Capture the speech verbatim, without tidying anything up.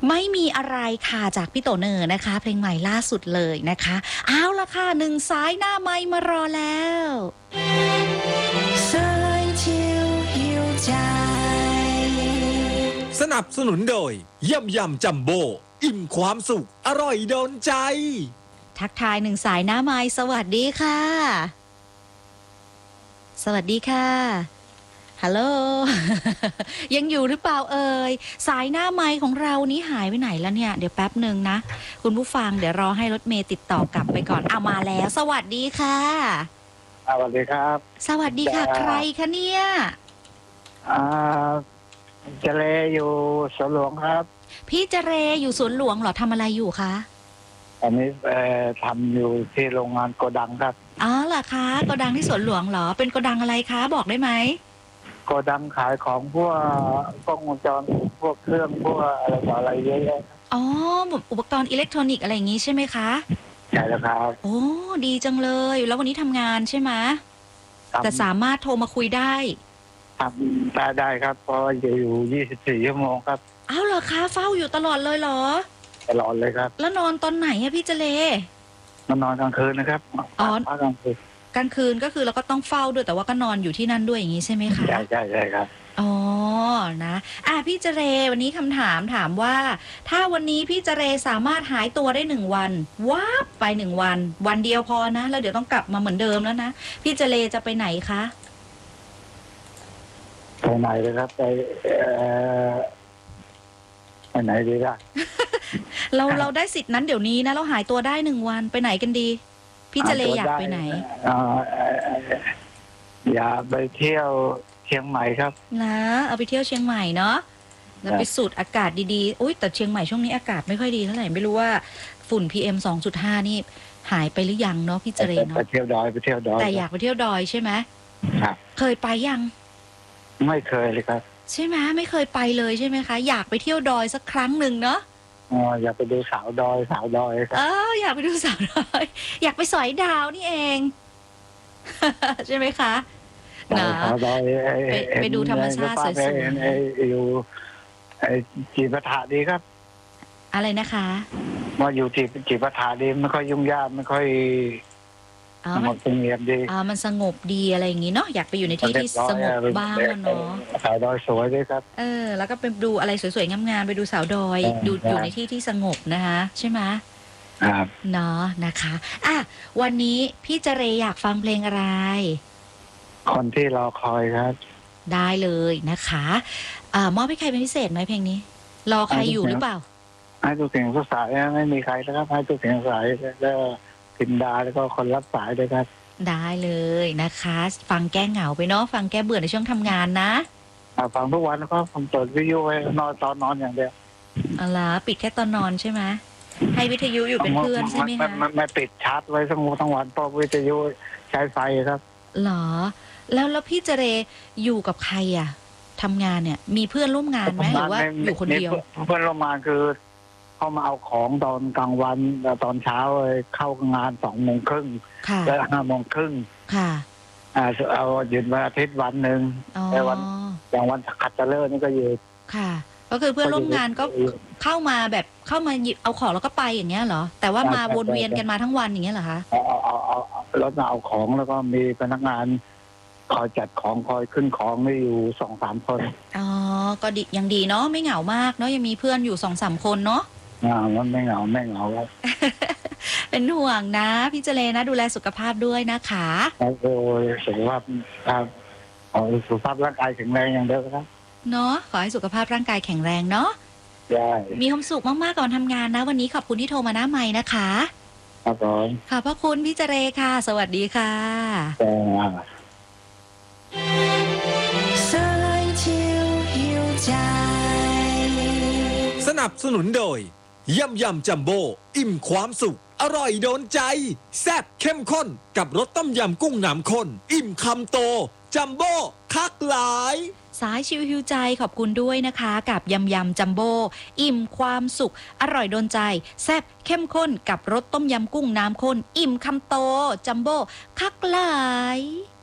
ไม่มีอะไรค่ะจากพี่โตเนอร์นะคะเพลงใหม่ล่าสุดเลยนะคะเอาละค่ะหนึ่งสายหน้าไมค์มารอแล้วสนับสนุนโดยยำยำจัมโบ้อิ่มความสุขอร่อยโดนใจทักทายหนึ่งสายหน้าไมค์สวัสดีค่ะสวัสดีค่ะฮัลโหล ยังอยู่หรือเปล่าเอ่ยสายหน้าไมค์ของเรานี้หายไปไหนแล้วเนี่ยเดี๋ยวแป๊บหนึ่งนะคุณผู้ฟังเดี๋ยวรอให้รถเมย์ติดต่อกลับไปก่อนเอามาแล้วสวัสดีค่ะสวัสดีครับสวัสดีค่ะใครคะเนี่ยอ่าเจเลอยู่สวนหลวงครับพี่เจเรอยู่สวนหลวงเหรอทำอะไรอยู่คะอันนี้เอ่อทำอยู่ที่โรงงานโกดังครับอ๋อเหรอคะโกดังที่สวนหลวงเหรอเป็นโกดังอะไรคะบอกได้ไหมโกดังขายของพวกกล้องวงจรพวกเครื่องพวกอะไรต่ออะไรเยอะแยะอ๋ออุปกรณ์อิเล็กทรอนิกส์อะไรอย่างงี้ใช่ไหมคะใช่แล้วครับโอ้ดีจังเลยแล้ววันนี้ทำงานใช่ไหมแต่สามารถโทรมาคุยได้ครับได้ได้ครับเพราะอยู่อยู่ยี่สิบสี่ชั่วโมงครับอ้าวเหรอคะเฝ้าอยู่ตลอดเลยเหรอตลอดเลยครับแล้วนอนตอนไหนอะพี่เจเลมานอนกลางคืนนะครับอ๋อกลางคืนกลางคืนก็คือเราก็ต้องเฝ้าด้วยแต่ว่าก็นอนอยู่ที่นั่นด้วยอย่างนี้ใช่ไหมคะใช่ใช่ใช่ครับอ๋อนะอ่ะพี่เจเรวันนี้คำถามถามว่าถ้าวันนี้พี่เจเรสามารถหายตัวได้หนึ่งวันว้าบไปหนึ่งวันวันเดียวพอนะแล้วเดี๋ยวต้องกลับมาเหมือนเดิมแล้วนะพี่เจเรจะไปไหนคะไปไหนเลยครับไปไปไหนดีล่ะเราเราได้สิทธินั้นเดี๋ยวนี้นะเราหายตัวได้หนึ่งวันไปไหนกันดีพี่เจเลอยากไปไหนอยากไปเที่ยวเชียงใหม่ครับนะเอาไปเที่ยวเชียงใหม่เนาะแล้วไปสูดอากาศดีๆอุ้ยแต่เชียงใหม่ช่วงนี้อากาศไม่ค่อยดีเท่าไหร่ไม่รู้ว่าฝุ่น พี เอ็ม สองจุดห้า นี่หายไปหรือยังเนาะพี่เจเรเนาะไปเที่ยวดอยไปเที่ยวดอยแต่อยากไปเที่ยวดอยใช่ไหมครับเคยไปยังไม่เคยเลยครับใช่ไหมไม่เคยไปเลยใช่ไหมคะอยากไปเที่ยวดอยสักครั้งหนึ่งเนาะอ๋ออยากไปดูสาวดอยสาวดอยครับเอออยากไปดูสาวดอยอยากไปสอยดาวนี่เองใช่ไหมคะนะไปไปดูธรรมชาติสวยๆอยู่จีปาถะดีครับอะไรนะคะมาอยู่จีจีปาถะดีไม่ค่อยยุ่งยากไม่ค่อยสงบสงบดีอ่ามันสงบดีอะไรอย่างงี้เนาะอยากไปอยู่ในที่ที่สงบบ้างเนาะสาวดอยสวยด้วยครับเออแล้วก็ไปดูอะไรสวยๆงามๆไปดูสาวดอยดูอยู่ในที่ที่สงบนะคะใช่ไหมครับเนาะนะคะอ่ะวันนี้พี่เจเรอยากฟังเพลงอะไรคนที่รอคอยครับได้เลยนะคะอ่ามอบให้ใครเป็นพิเศษไหมเพลงนี้รอใครอยู่หรือเปล่าให้ตัวเสียงสายไม่มีใครแล้วครับให้ตัวเสียงสายแล้วพิมดาแล้วก็คนรับสายด้วยครับได้เลยนะคะฟังแก้เหงาไปเนาะฟังแก้เบื่อในช่วงทำงานนะฟังทุกวันแล้วก็ผมเปิดวิทยุไว้นอนตอนนอนอย่างเดียวอะไรปิดแค่ตอนนอนใช่ไหมให้วิทยุอยู่เป็นเพื่อนใช่ไหมคะไม่ปิดชาร์จไว้ทั้งวันทั้งวันเพราะวิทยุใช้ไฟครับหรอแล้วแล้วพี่เจเรอยู่กับใครอ่ะทำงานเนี่ยมีเพื่อนร่วมงานไหมหรือว่าอยู่คนเดียวเพื่อนร่วมงานคือเขามาเอาของตอนกลางวันแล้วตอนเช้าเข้างานสองโมงครึ่งแล้วห้าโมงครึ่งค่ะอ่าเอาหยุดวันอาทิตย์วันหนึ่งแต่วันอย่างวันขัดตะเลิศนี่ก็หยุดค่ะก็คือเพื่อนร่วมงานก็เข้ามาแบบเข้ามาหยิบเอาของแล้วก็ไปอย่างเงี้ยเหรอแต่ว่ามาวนเวียนกันมาทั้งวันอย่างเงี้ยเหรอคะเอาเอาเอารถมาเอาของแล้วก็มีพนักงานคอยจัดของคอยขึ้นของไม่อยู่สองสามคนอ๋อก็ดียังดีเนาะไม่เหงามากเนาะยังมีเพื่อนอยู่สองสามคนเนาะอ่ามันไม่เหงาไม่เหงาครับเป็นห่วงนะพี่เจเลนะดูแลสุขภาพด้วยนะคะโอ้ยสุขภาพครับขอสุขภาพร่างกายแข็งแรงอย่างเดียวครับเนาะขอให้สุขภาพร่างกายแข็งแรงเนาะใช่มีความสุขมากๆก่อนทำงานนะวันนี้ขอบคุณที่โทรมาหน้าไมค์นะคะครับผมขอบพระคุณพี่เจเรค่ะสวัสดีค่ะสนับสนุนโดยยำยำจัมโบ้อิ่มความสุขอร่อยโดนใจแซ่บเข้มข้นกับรสต้มยำกุ้งน้ำข้นอิ่มคำโตจัมโบ้คักหลายสายชิวหิวใจขอบคุณด้วยนะคะกับยำยำจัมโบ้อิ่มความสุขอร่อยโดนใจแซ่บเข้มข้นกับรสต้มยำกุ้งน้ำข้นอิ่มคำโตจัมโบ้คักหลาย